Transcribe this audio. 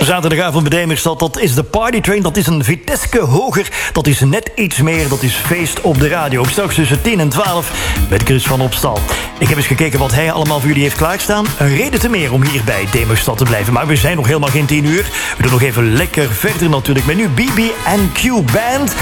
Zaterdagavond bij Demerstad, dat is de Partytrain. Dat is een Vitesse hoger. Dat is net iets meer. Dat is feest op de radio. Straks tussen 10 en 12 met Chris van Opstal. Ik heb eens gekeken wat hij allemaal voor jullie heeft klaarstaan. Een reden te meer om hier bij Demerstad te blijven. Maar we zijn nog helemaal geen 10 uur. We doen nog even lekker verder natuurlijk. Met nu BB&Q Band.